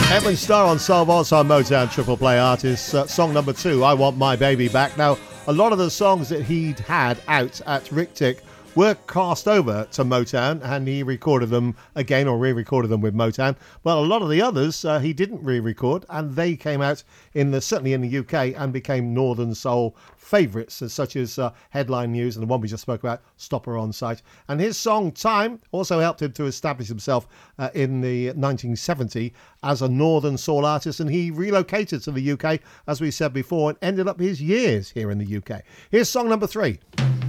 Edwin Starr on Soul Vaults on Motown Triple Play Artists. Song number 2, I Want My Baby Back. Now, a lot of the songs that he'd had out at Rick Tick were cast over to Motown, and he recorded them again, or re-recorded them with Motown. But a lot of the others he didn't re-record, and they came out certainly in the UK and became Northern Soul favourites, such as Headline News and the one we just spoke about, Stopper on Sight. And his song Time also helped him to establish himself in the 1970 as a Northern Soul artist, and he relocated to the UK, as we said before, and ended up his years here in the UK. Here's song number 3.